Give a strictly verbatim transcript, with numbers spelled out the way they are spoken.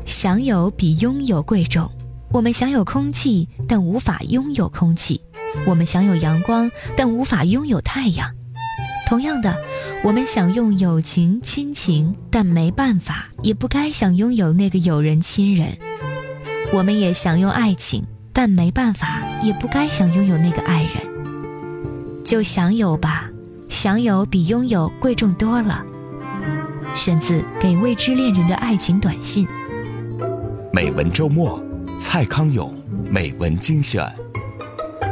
享有比拥有贵重。我们享有空气，但无法拥有空气；我们享有阳光，但无法拥有太阳。同样的，我们享用友情、亲情，但没办法，也不该享拥有那个友人、亲人。我们也享用爱情，但没办法，也不该享拥有那个爱人。就享有吧，享有比拥有贵重多了。选自《给未知恋人的爱情短信》。 美文周末，蔡康永美文精选。